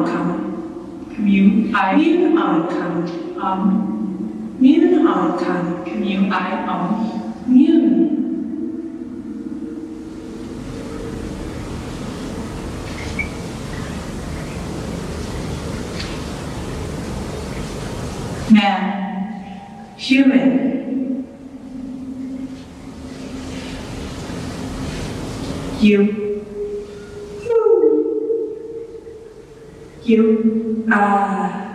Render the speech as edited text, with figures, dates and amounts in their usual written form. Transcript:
Miếng ai miếng ẩm khăn miếng ẩm khăn miếng ai ấm miếng man human you you are